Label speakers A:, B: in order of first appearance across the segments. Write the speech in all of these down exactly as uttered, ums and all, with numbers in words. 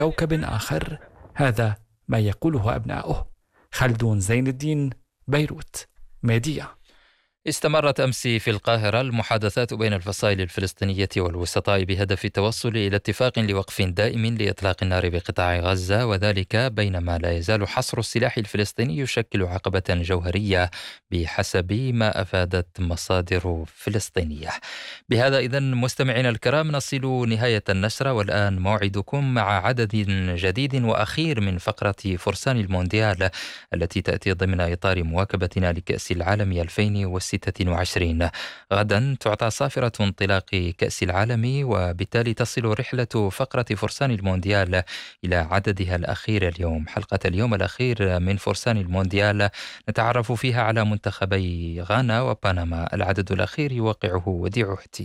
A: كوكب آخر. هذا ما يقوله أبناؤه. خلدون زين الدين، بيروت، ميديا.
B: استمرت أمس في القاهرة المحادثات بين الفصائل الفلسطينية والوسطاء بهدف التوصل إلى اتفاق لوقف دائم لإطلاق النار بقطاع غزة، وذلك بينما لا يزال حصر السلاح الفلسطيني يشكل عقبة جوهرية بحسب ما أفادت مصادر فلسطينية. بهذا إذن مستمعينا الكرام نصل نهاية النشرة، والآن موعدكم مع عدد جديد وأخير من فقرة فرسان المونديال التي تأتي ضمن إطار مواكبتنا لكأس العالم ألفين وستة وعشرين. غدا تعطى صافرة انطلاق كأس العالم، وبالتالي تصل رحلة فقرة فرسان المونديال إلى عددها الأخير اليوم. حلقة اليوم الأخير من فرسان المونديال نتعرف فيها على منتخبي غانا وبنما. العدد الأخير يوقعه وديع حتي.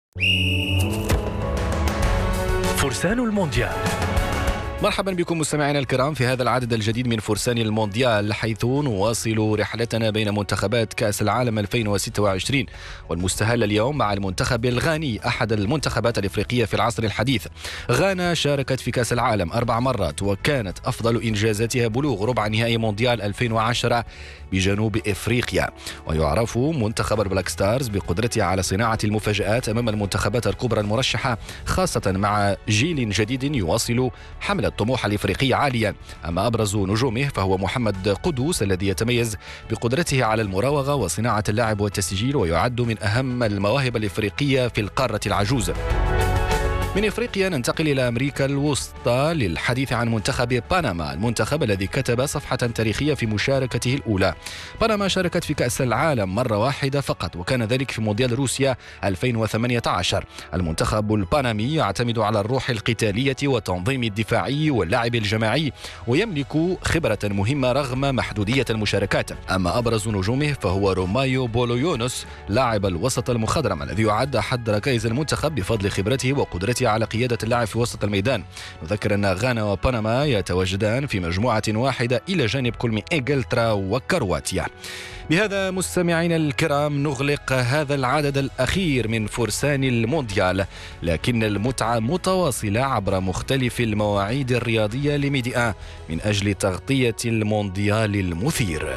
C: فرسان المونديال.
D: مرحبا بكم مستمعينا الكرام في هذا العدد الجديد من فرسان المونديال، حيث نواصل رحلتنا بين منتخبات كأس العالم ألفين وستة وعشرين، والمستهل اليوم مع المنتخب الغاني، أحد المنتخبات الإفريقية في العصر الحديث. غانا شاركت في كأس العالم أربع مرات، وكانت أفضل إنجازاتها بلوغ ربع نهائي مونديال ألفين وعشرة بجنوب إفريقيا. ويعرف منتخب البلاك ستارز بقدرته على صناعة المفاجآت أمام المنتخبات الكبرى المرشحة، خاصة مع جيل جديد يواصل حمل الطموح الإفريقي عاليا. أما أبرز نجومه فهو محمد قدوس، الذي يتميز بقدرته على المراوغة وصناعة اللعب والتسجيل، ويعد من أهم المواهب الإفريقية في القارة العجوز. من إفريقيا ننتقل إلى أمريكا الوسطى للحديث عن منتخب بنما، المنتخب الذي كتب صفحة تاريخية في مشاركته الأولى. بنما شاركت في كأس العالم مرة واحدة فقط، وكان ذلك في مونديال روسيا ألفين وثمانية عشر. المنتخب البنمي يعتمد على الروح القتالية والتنظيم الدفاعي واللعب الجماعي، ويملك خبرة مهمة رغم محدودية المشاركات. أما أبرز نجومه فهو رومايو بولويونوس، لاعب الوسط المخضرم الذي يعد أحد ركائز المنتخب بفضل خبرته وقدرته على قيادة اللعب في وسط الميدان. نذكر أن غانا وبنما يتواجدان في مجموعة واحدة إلى جانب كل من إنجلترا وكرواتيا. بهذا مستمعينا الكرام نغلق هذا العدد الأخير من فرسان المونديال، لكن المتعة متواصلة عبر مختلف المواعيد الرياضية لميديا من أجل تغطية المونديال المثير.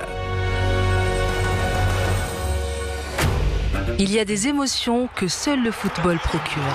E: Il y a des émotions que seul le football procure.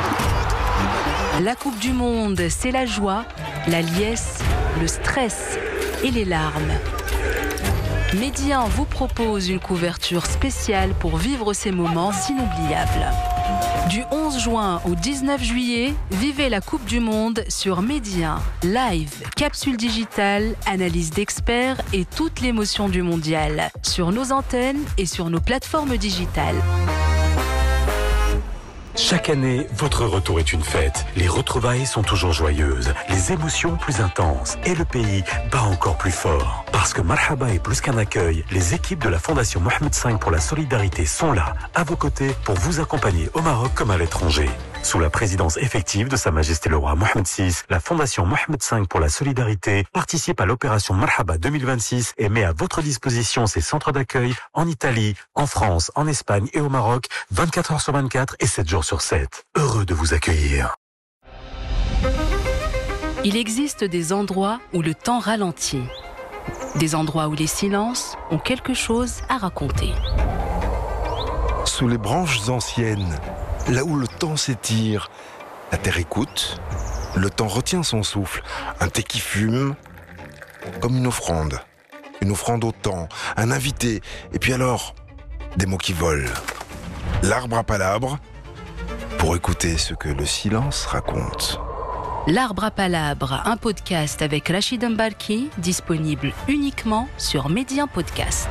E: La Coupe du Monde, c'est la joie, la liesse, le stress et les larmes. Médian vous propose une couverture spéciale pour vivre ces moments inoubliables. Du onze juin au dix-neuf juillet, vivez la Coupe du Monde sur Médian. Live, capsule digitale, analyse d'experts et toute l'émotion du mondial sur nos antennes et sur nos plateformes digitales.
C: Chaque année, votre retour est une fête. Les retrouvailles sont toujours joyeuses, les émotions plus intenses et le pays bat encore plus fort. Parce que Marhaba est plus qu'un accueil, les équipes de la Fondation Mohamed cinq pour la solidarité sont là, à vos côtés, pour vous accompagner au Maroc comme à l'étranger. Sous la présidence effective de Sa Majesté le Roi Mohamed six, la Fondation Mohamed cinq pour la solidarité participe à l'opération Marhaba deux mille vingt-six et met à votre disposition ses centres d'accueil en Italie, en France, en Espagne et au Maroc, vingt-quatre heures sur vingt-quatre et sept jours sur sept. Heureux de vous accueillir.
E: Il existe des endroits où le temps ralentit, des endroits où les silences ont quelque chose à raconter.
F: Sous les branches anciennes, là où le temps s'étire, la terre écoute, le temps retient son souffle, un thé qui fume, comme une offrande. Une offrande au temps, un invité, et puis alors, des mots qui volent. L'arbre à palabres, pour écouter ce que le silence raconte.
E: L'arbre à palabres, un podcast avec Rachid Mbarki, disponible uniquement sur Médian Podcast.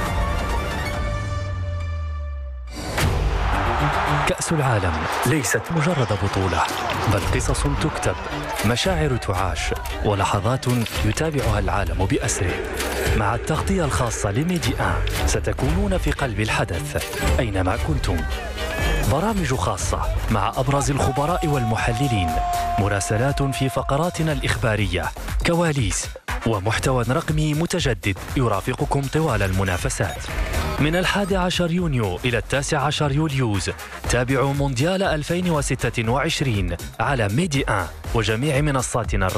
C: كأس العالم ليست مجرد بطولة، بل قصص تكتب، مشاعر تعاش، ولحظات يتابعها العالم بأسره. مع التغطية الخاصة لميديا ستكونون في قلب الحدث أينما كنتم. برامج خاصة مع أبرز الخبراء والمحللين، مراسلات في فقراتنا الإخبارية، كواليس ومحتوى رقمي متجدد يرافقكم طوال المنافسات.
G: من الحادي عشر يونيو إلى التاسع عشر يوليوز تابعوا مونديال ألفين وستة وعشرين على ميدي واحد وجميع منصاتنا